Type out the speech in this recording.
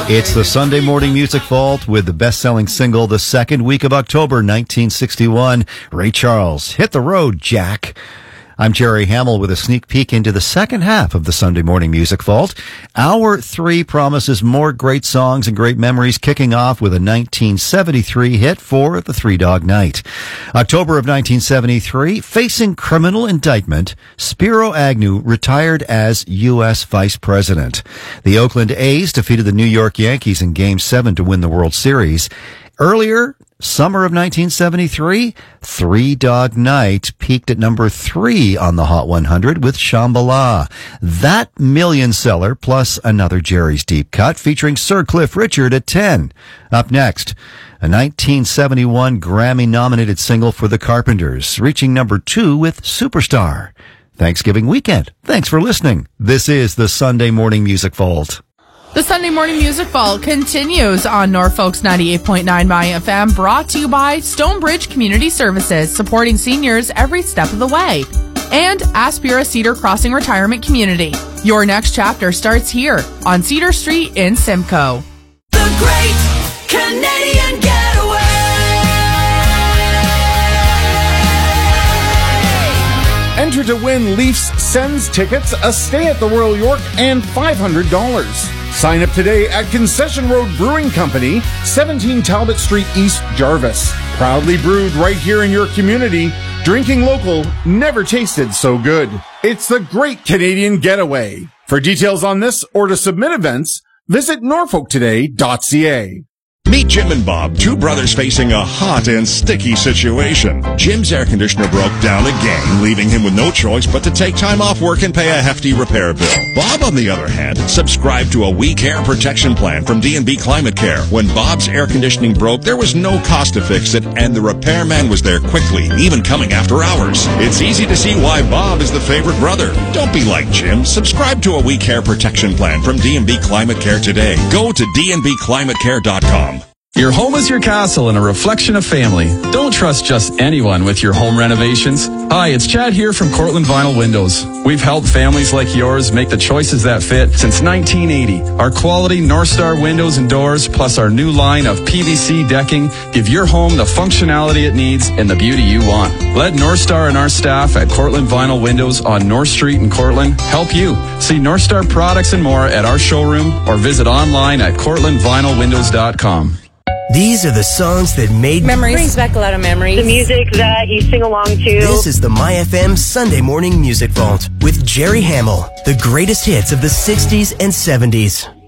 It's the Sunday Morning Music Vault with the best-selling single, the second week of October, 1961. Ray Charles, Hit the Road, Jack. I'm Jerry Hamill with a sneak peek into the second half of the Sunday Morning Music Vault. Hour 3 promises more great songs and great memories, kicking off with a 1973 hit for the Three Dog Night. October of 1973, facing criminal indictment, Spiro Agnew retired as U.S. Vice President. The Oakland A's defeated the New York Yankees in Game 7 to win the World Series. Earlier, summer of 1973, Three Dog Night peaked at number 3 on the Hot 100 with Shambhala. That million seller plus another Jerry's Deep Cut featuring Sir Cliff Richard at 10. Up next, a 1971 Grammy-nominated single for the Carpenters, reaching number 2 with Superstar. Thanksgiving weekend. Thanks for listening. This is the Sunday Morning Music Vault. The Sunday Morning Music Vault continues on Norfolk's 98.9 My FM, brought to you by Stonebridge Community Services, supporting seniors every step of the way. And Aspira Cedar Crossing Retirement Community. Your next chapter starts here on Cedar Street in Simcoe. The Great Canadian Getaway. Enter to win Leafs Sens tickets, a stay at the Royal York, and $500. Sign up today at Concession Road Brewing Company, 17 Talbot Street East, Jarvis. Proudly brewed right here in your community. Drinking local, never tasted so good. It's the Great Canadian Getaway. For details on this or to submit events, visit norfolktoday.ca. Meet Jim and Bob, two brothers facing a hot and sticky situation. Jim's air conditioner broke down again, leaving him with no choice but to take time off work and pay a hefty repair bill. Bob, on the other hand, subscribed to a week air protection plan from D&B Climate Care. When Bob's air conditioning broke, there was no cost to fix it, and the repairman was there quickly, even coming after hours. It's easy to see why Bob is the favorite brother. Don't be like Jim. Subscribe to a week air protection plan from D&B Climate Care today. Go to dnbclimatecare.com. Your home is your castle and a reflection of family. Don't trust just anyone with your home renovations. Hi, it's Chad here from Cortland Vinyl Windows. We've helped families like yours make the choices that fit since 1980. Our quality North Star windows and doors, plus our new line of PVC decking, give your home the functionality it needs and the beauty you want. Let North Star and our staff at Cortland Vinyl Windows on North Street in Cortland help you. See North Star products and more at our showroom or visit online at cortlandvinylwindows.com. These are the songs that made memories. Brings back a lot of memories. The music that you sing along to. This is the My FM Sunday Morning Music Vault with Jerry Hamill. The greatest hits of the 60s and 70s.